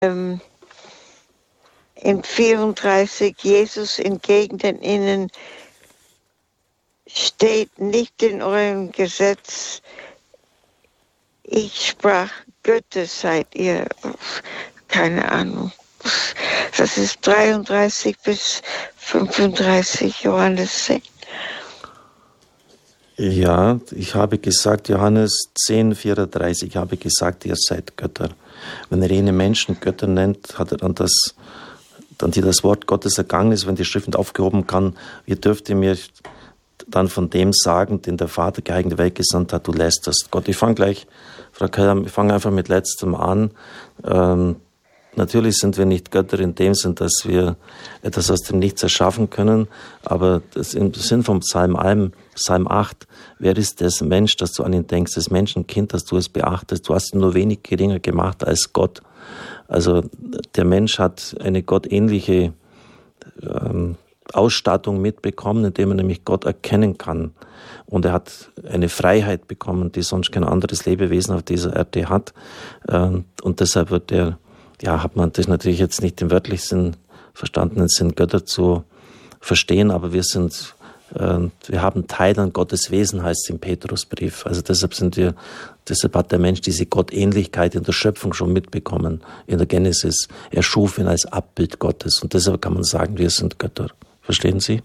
in 34, Jesus entgegnet ihnen, steht nicht in eurem Gesetz, ich sprach, Götter seid ihr. Keine Ahnung. Das ist 33 bis 35, Johannes 10. Ja, ich habe gesagt, Johannes 10, 34, ich habe gesagt, ihr seid Götter. Wenn er jene Menschen Götter nennt, hat er dann dir das Wort Gottes ergangen ist, wenn die Schrift aufgehoben kann, wie dürft ihr mir dann von dem sagen, den der Vater geheiligt in die Welt gesandt hat, du lästerst Gott. Ich fange gleich, Frau Keller, ich fange einfach mit Letztem an. Natürlich sind wir nicht Götter in dem Sinn, dass wir etwas aus dem Nichts erschaffen können, aber das im Sinn vom Psalm 8, wer ist das Mensch, dass du an ihn denkst, das Menschenkind, dass du es beachtest, du hast ihn nur wenig geringer gemacht als Gott. Also der Mensch hat eine gottähnliche Ausstattung mitbekommen, indem er nämlich Gott erkennen kann. Und er hat eine Freiheit bekommen, die sonst kein anderes Lebewesen auf dieser Erde hat. Und deshalb hat man das natürlich jetzt nicht im wörtlichen Sinn verstanden, Sinn Götter zu verstehen, aber wir haben Teil an Gottes Wesen, heißt es im Petrusbrief. Also deshalb hat der Mensch diese Gottähnlichkeit in der Schöpfung schon mitbekommen, in der Genesis. Er schuf ihn als Abbild Gottes und deshalb kann man sagen, wir sind Götter. Verstehen Sie?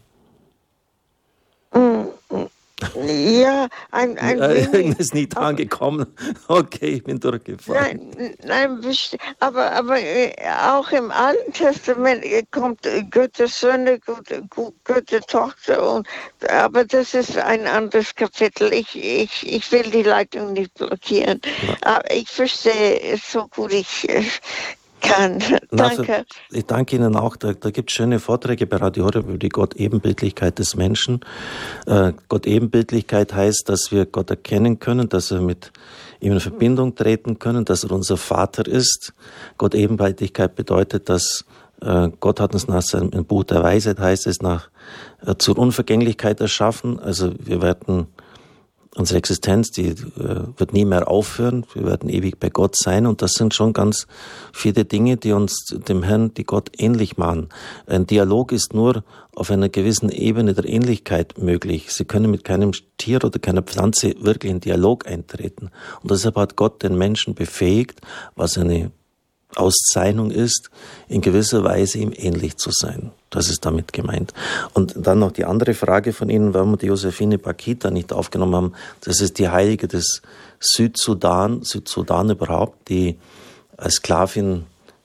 Ja, ein wenig. Ist nicht angekommen. Okay, ich bin durchgefallen. Nein, aber auch im Alten Testament kommt Göttersöhne, Göttertochter, aber das ist ein anderes Kapitel. Ich will die Leitung nicht blockieren. Ja. Aber ich verstehe es so gut ich kann. Danke. Ich danke Ihnen auch. Da gibt es schöne Vorträge bei Radio Horeb über die Gott-Ebenbildlichkeit des Menschen. Gott-Ebenbildlichkeit heißt, dass wir Gott erkennen können, dass wir mit ihm in Verbindung treten können, dass er unser Vater ist. Gott-Ebenbildlichkeit bedeutet, dass Gott hat uns nach seinem Buch der Weisheit, heißt es, zur Unvergänglichkeit erschaffen. Also wir werden unsere Existenz, die wird nie mehr aufhören. Wir werden ewig bei Gott sein. Und das sind schon ganz viele Dinge, die uns dem Herrn, die Gott ähnlich machen. Ein Dialog ist nur auf einer gewissen Ebene der Ähnlichkeit möglich. Sie können mit keinem Tier oder keiner Pflanze wirklich in Dialog eintreten. Und deshalb hat Gott den Menschen befähigt, was eine Auszeichnung ist, in gewisser Weise ihm ähnlich zu sein. Das ist damit gemeint. Und dann noch die andere Frage von Ihnen, warum wir die Josephine Bakita nicht aufgenommen haben. Das ist die Heilige des Südsudan überhaupt, die als Sklavin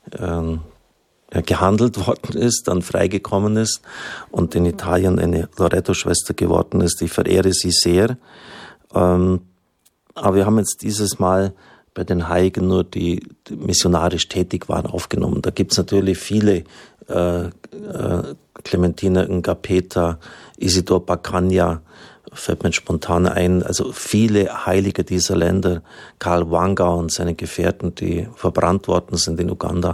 gehandelt worden ist, dann freigekommen ist und in Italien eine Loretto-Schwester geworden ist. Ich verehre sie sehr. Aber wir haben jetzt dieses Mal bei den Heiligen nur die missionarisch tätig waren, aufgenommen. Da gibt's natürlich viele, Clementina Ngapeta, Isidor Bacagna, fällt mir spontan ein, also viele Heilige dieser Länder, Karl Wanga und seine Gefährten, die verbrannt worden sind in Uganda,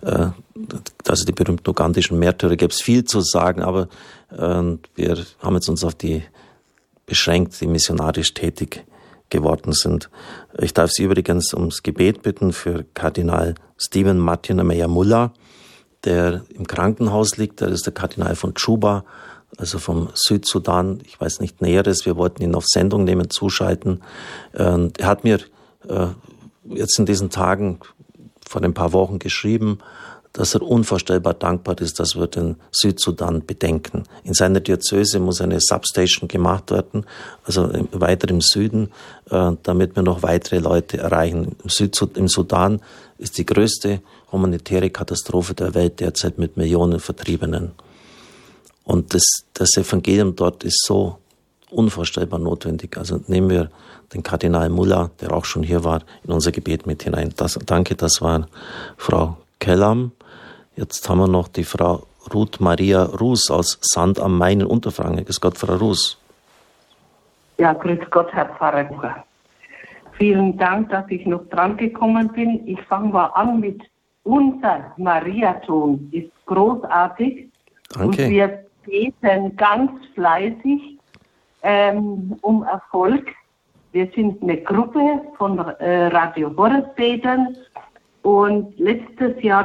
also die berühmten ugandischen Märtyrer, gäbe es viel zu sagen, aber wir haben jetzt uns auf die beschränkt, die missionarisch tätig geworden sind. Ich darf Sie übrigens ums Gebet bitten für Kardinal Stephen Martin Meyer-Muller, der im Krankenhaus liegt. Der ist der Kardinal von Juba, also vom Südsudan. Ich weiß nicht Näheres. Wir wollten ihn auf Sendung nehmen, zuschalten. Er hat mir jetzt in diesen Tagen vor ein paar Wochen geschrieben, dass er unvorstellbar dankbar ist, dass wir den Südsudan bedenken. In seiner Diözese muss eine Substation gemacht werden, also weiter im Süden, damit wir noch weitere Leute erreichen. Im Sudan ist die größte humanitäre Katastrophe der Welt derzeit mit Millionen Vertriebenen. Und das Evangelium dort ist so unvorstellbar notwendig. Also nehmen wir den Kardinal Muller, der auch schon hier war, in unser Gebet mit hinein. Danke, das war Frau Kellam. Jetzt haben wir noch die Frau Ruth Maria Ruß aus Sand am Main in Unterfranken. Grüß Gott, Frau Ruß. Ja, grüß Gott, Herr Pfarrer Bucher. Vielen Dank, dass ich noch dran gekommen bin. Ich fange mal an mit unser Mariaton. Ist großartig. Danke. Und wir beten ganz fleißig um Erfolg. Wir sind eine Gruppe von Radio Horeb Betern. Und letztes Jahr